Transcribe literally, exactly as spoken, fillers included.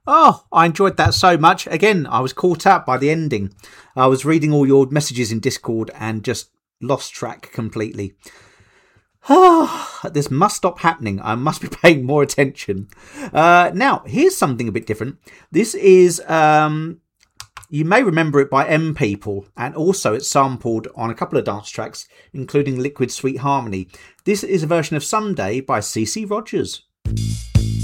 Oh, I enjoyed that so much. Again, I was caught up by the ending. I was reading all your messages in Discord and just lost track completely. This must stop happening. I must be paying more attention. Uh, now, here's something a bit different. This is, um, you may remember it by M People, and also it's sampled on a couple of dance tracks, including Liquid Sweet Harmony. This is a version of Someday by C C Rogers.